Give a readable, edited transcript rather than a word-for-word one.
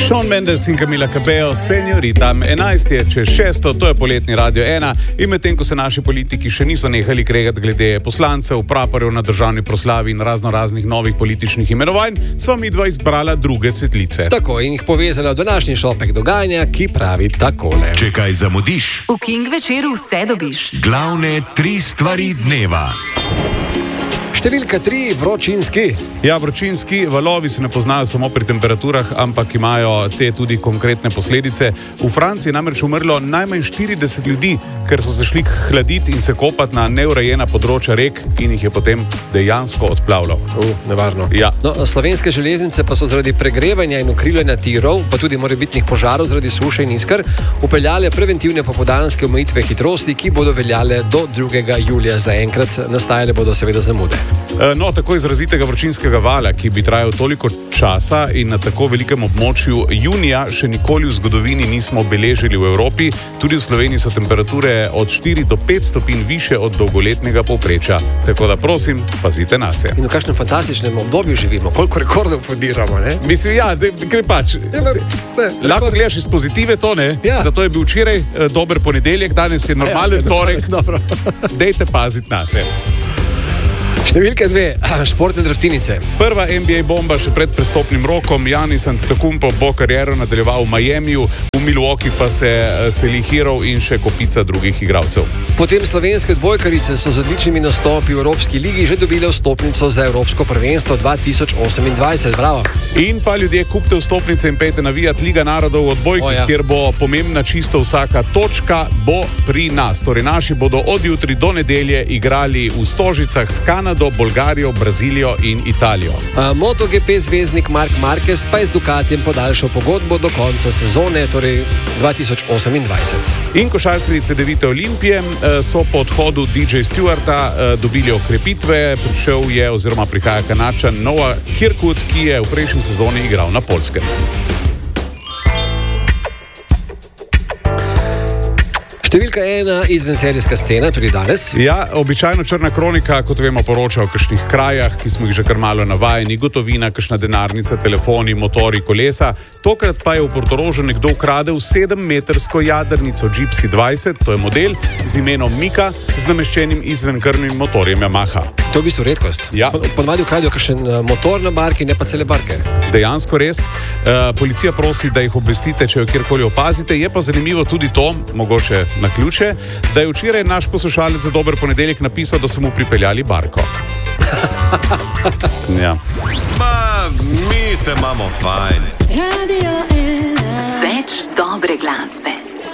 Shawn Mendes in Camila Cabello, Señorita. 11 je čez 6, to je poletni Radio 1 in medtem, ko se naši politiki še niso nehali kregati glede poslancev, praporjev na državni proslavi in raznih novih političnih imenovanj, so mi dva izbrala druge cvetlice. Tako in jih povezala v današnji šopek dogajanja, ki pravi takole. Če kaj zamudiš, v King večeru vse dobiš. Glavne 3 stvari dneva. Številka 3, vročinski. Ja, vročinski valovi se ne poznajo samo pri temperaturah, ampak imajo te tudi konkretne posledice. V Franciji je namreč umrlo najmanj 40 ljudi, ker so se šli hladiti in se kopati na neurejena področja rek in jih je potem dejansko odplavilo. Nevarno. Ja. No, slovenske železnice pa so zaradi pregrevanja in ukrivljanja tirov, pa tudi morebitnih požarov zaradi suše in iskr, upeljale preventivne popoldanske omejitve hitrosti, ki bodo veljale do 2. julija. Zaenkrat nastajale bodo seveda zamude. No, tako izrazitega vročinskega vala, ki bi trajal toliko časa in na tako velikem območju junija, še nikoli v zgodovini nismo beležili v Evropi. Tudi v Sloveniji so temperature od 4 do 5 stopinj više od dolgoletnega povprečja. Tako da prosim, pazite nase. In v kakšnem fantastičnem obdobju živimo, koliko rekordov podiramo, ne? Mislim, ja, gre pač. Lahko gledaš iz pozitive to, ne? Ja. Zato je bil včeraj dober ponedeljek, danes je normalen torek. Dejte paziti nase. Številka 2, športne drobtinice. Prva NBA bomba še pred prestopnim rokom. Giannis Antetokounmpo bo kariero nadaljeval v Miamiju, v Milwaukee pa se seli Hero in še kopica drugih igralcev. Potem slovenske odbojkarice so z odličnimi nastopi v Evropski ligi že dobile vstopnico za Evropsko prvenstvo 2028. Bravo. In pa ljudje, kupite vstopnice in pejte navijat Liga narodov v odbojki, kjer bo pomembna čisto vsaka točka, bo pri nas. Torej, naši bodo od jutri do nedelje igrali v Stožicah s Kanado, Bolgarijo, Brazilijo in Italijo. MotoGP zvezdnik Marc Marquez pa je z Ducatijem podaljšal pogodbo do konca sezone, torej 2028. In košarkarice Devite Olimpije so po odhodu DJ Stewarta dobili okrepitve. Prišel je oziroma prihaja Kanačan Noah Kirkwood, ki je v prejšnji sezoni igral na Poljskem. Številka 1, izvenserijska scena, tudi danes. Ja, običajno Črna kronika, kot vemo, poroča o kakšnih krajah, ki smo jih že kar malo navajeni, gotovina, kakšna denarnica, telefoni, motori, kolesa. Tokrat pa je v Portorožu nekdo ukradel 7-metrsko jadrnico Gypsy 20, to je model z imenom Mika, z nameščenim izvenkrvnim motorjem Yamaha. To je v bistvu redkost. Ja. Ponavadi ukradijo kakšen motor na barki, ne pa cele barke. Dejansko res. Policija prosi, da jih obvestite, če jo kjerkoli opazite. Je pa zanimivo tudi to, mogoče na ključe, da je včeraj naš poslušalec za Dober ponedeljek napisal, da so mu pripeljali barko. Ja. Mi se imamo fajn. Radio 1. Več dobre glasbe.